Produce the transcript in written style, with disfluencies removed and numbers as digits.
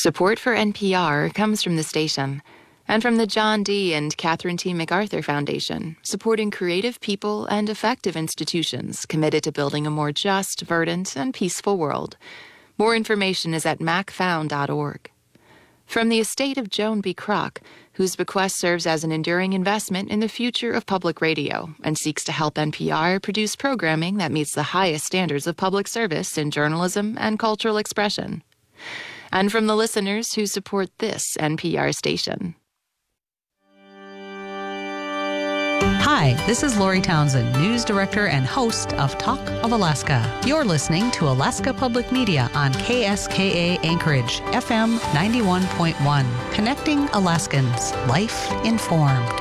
Support for NPR comes from the station and from the John D. and Catherine T. MacArthur Foundation, supporting creative people and effective institutions committed to building a more just, verdant, and peaceful world. More information is at macfound.org. From the estate of Joan B. Kroc, whose bequest serves as an enduring investment in the future of public radio and seeks to help NPR produce programming that meets the highest standards of public service in journalism and cultural expression. And from the listeners who support this NPR station. Hi, this is Lori Townsend, News Director and host of Talk of Alaska. You're listening to Alaska Public Media on KSKA Anchorage, FM 91.1, connecting Alaskans, life informed.